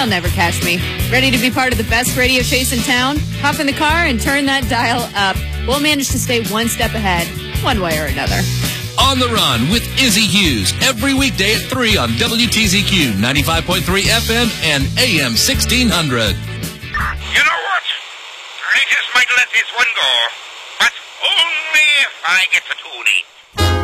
They'll never catch me. Ready to be part of the best radio chase in town? Hop in the car and turn that dial up. We'll manage to stay one step ahead, one way or another. On the Run with Izzy Hughes, every weekday at 3 on WTZQ 95.3 FM and AM 1600. You know what? I just might let this one go, but only if I get the Toonie.